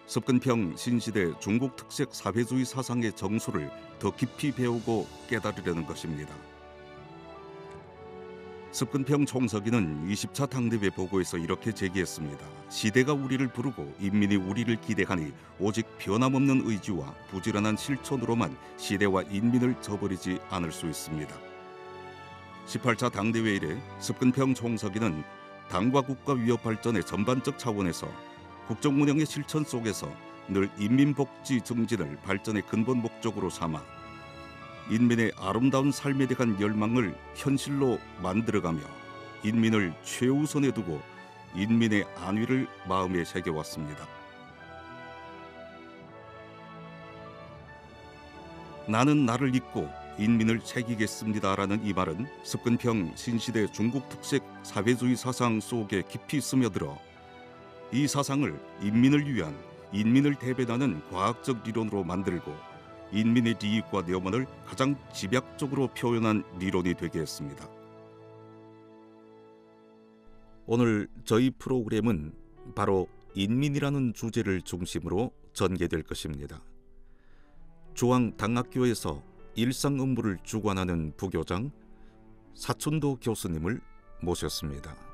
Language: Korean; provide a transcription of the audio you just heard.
습근평 신시대 중국 특색 사회주의 사상의 정수를 더 깊이 배우고 깨달으려는 것입니다. 습근평 총서기는 20차 당대회 보고에서 이렇게 제기했습니다. 시대가 우리를 부르고 인민이 우리를 기대하니 오직 변함없는 의지와 부지런한 실천으로만 시대와 인민을 저버리지 않을 수 있습니다. 18차 당대회 이래 습근평 총서기는 당과 국가 위협 발전의 전반적 차원에서 국정 운영의 실천 속에서 늘 인민복지 증진을 발전의 근본 목적으로 삼아 인민의 아름다운 삶에 대한 열망을 현실로 만들어가며 인민을 최우선에 두고 인민의 안위를 마음에 새겨왔습니다. 나는 나를 잊고 인민을 새기겠습니다라는 이 말은 습근평 신시대 중국 특색 사회주의 사상 속에 깊이 스며들어 이 사상을 인민을 위한 인민을 대변하는 과학적 리론으로 만들고 인민의利益과 염원을 가장 집약적으로 표현한 리론이 되게 했습니다. 오늘 저희 프로그램은 바로 인민이라는 주제를 중심으로 전개될 것입니다. 중앙당학교에서 일상 업무를 주관하는 부교장 사춘도 교수님을 모셨습니다.